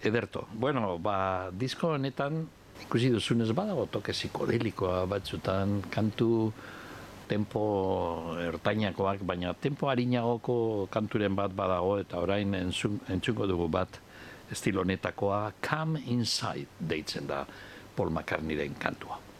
ederto. Bueno, disko honetan ikusi duzunez badago toke psikodelikoa batzutan, kantu tempo ertainakoak, baina tempo arinagoko kanturen bat badago, eta orain entzungo dugu bat estilo honetakoa, Come Inside deitzen da Paul McCartneyren kantua.